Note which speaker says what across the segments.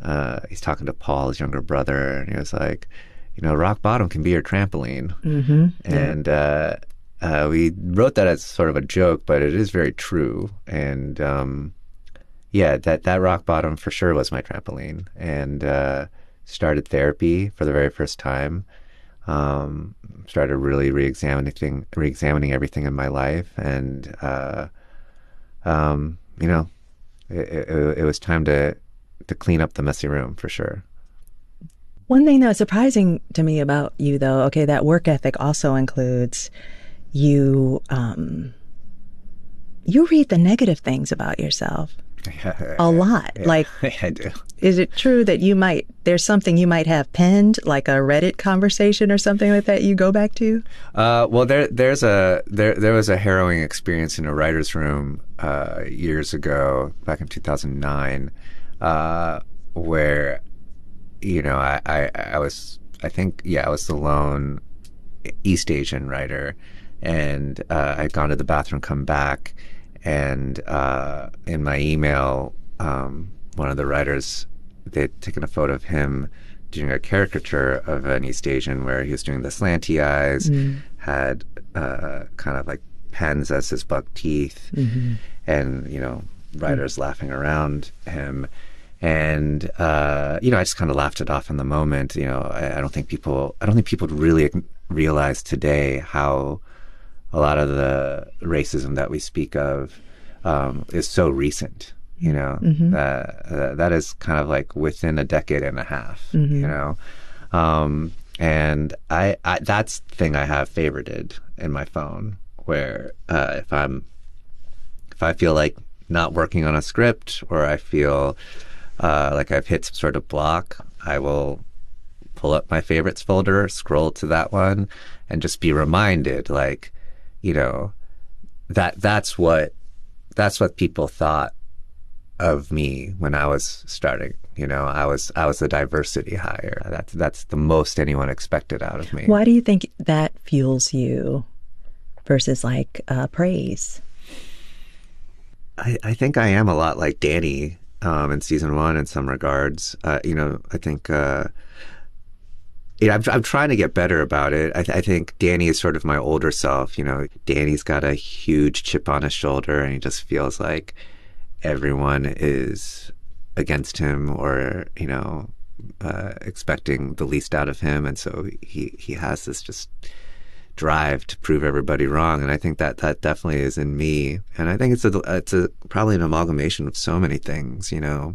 Speaker 1: he's talking to Paul, his younger brother, and he was like, rock bottom can be your trampoline.
Speaker 2: Mm-hmm.
Speaker 1: And we wrote that as sort of a joke, but it is very true. And yeah, that rock bottom for sure was my trampoline. And started therapy for the very first time. Started really re-examining everything in my life, and it was time to clean up the messy room for sure.
Speaker 2: One thing that was surprising to me about you, though, okay, that work ethic also includes you. You read the negative things about yourself a lot.
Speaker 1: Yeah,
Speaker 2: like,
Speaker 1: I do.
Speaker 2: Is it true that there's something you might have penned, like a Reddit conversation or something like that you go back to?
Speaker 1: Well, there was a harrowing experience in a writer's room years ago, back in 2009, where, I was the lone East Asian writer, and I'd gone to the bathroom, come back, and in my email, one of the writers, they'd taken a photo of him doing a caricature of an East Asian where he was doing the slanty eyes, had kind of like pens as his buck teeth, and, writers laughing around him. And, I just kind of laughed it off in the moment. I don't think people really realize today how a lot of the racism that we speak of is so recent. That is kind of like within a decade and a half. And I that's the thing I have favorited in my phone, where if I feel like not working on a script, or I feel like I've hit some sort of block, I will pull up my favorites folder, scroll to that one, and just be reminded, like, that's what people thought of me when I was starting. I was the diversity hire. That's the most anyone expected out of me.
Speaker 2: Why do you think that fuels you versus like praise?
Speaker 1: I think I am a lot like Danny in season 1 in some regards. I think I'm trying to get better about it. I think Danny is sort of my older self. Danny's got a huge chip on his shoulder, and he just feels like everyone is against him, or expecting the least out of him, and so he has this just drive to prove everybody wrong. And I think that definitely is in me, and I think it's probably an amalgamation of so many things.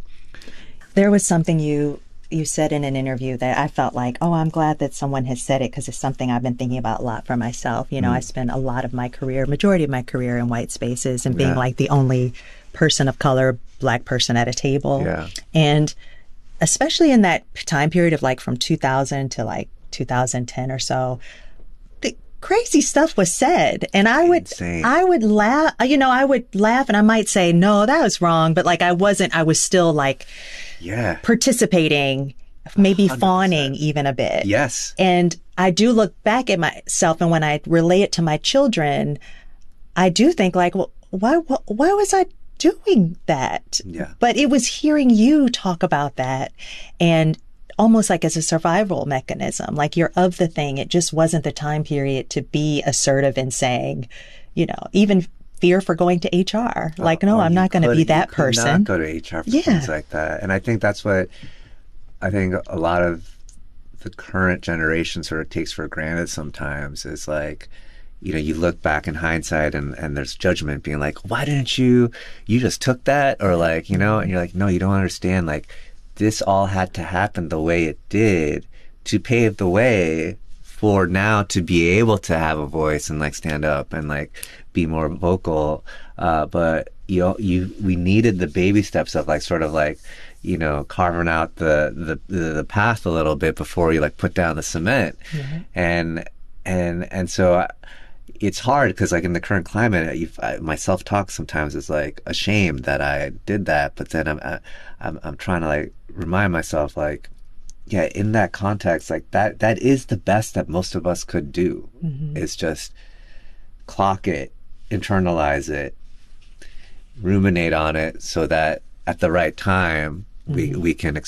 Speaker 2: There was something you said in an interview that I felt like, oh, I'm glad that someone has said it, because it's something I've been thinking about a lot for myself. I spent a lot of majority of my career in white spaces, and being like the only person of color, Black person at a table.
Speaker 1: Yeah.
Speaker 2: And especially in that time period of like from 2000 to like 2010 or so, the crazy stuff was said. And I would laugh, I would laugh, and I might say, no, that was wrong. But like, I was still like, participating, maybe 100%. Fawning even a bit.
Speaker 1: Yes.
Speaker 2: And I do look back at myself, and when I relay it to my children, I do think like, well, why was I doing that?
Speaker 1: Yeah.
Speaker 2: But it was hearing you talk about that, and almost like as a survival mechanism, like you're of the thing. It just wasn't the time period to be assertive in saying, even fear for going to HR. Like, no, I'm not going to be that person.
Speaker 1: Not go to HR for things like that. And I think that's what I think a lot of the current generation sort of takes for granted sometimes, is like, you look back in hindsight, and there's judgment being like, why didn't you just took that? Or like, and you're like, no, you don't understand. Like, this all had to happen the way it did to pave the way for now to be able to have a voice and like stand up and like be more vocal. But we needed the baby steps of like sort of like, carving out the path a little bit before you like put down the cement. And so it's hard, because like in the current climate, my self-talk sometimes is like ashamed that I did that, but then I'm trying to like remind myself, like, yeah, in that context, like that is the best that most of us could do. Is just clock it, internalize it, ruminate on it, so that at the right time we can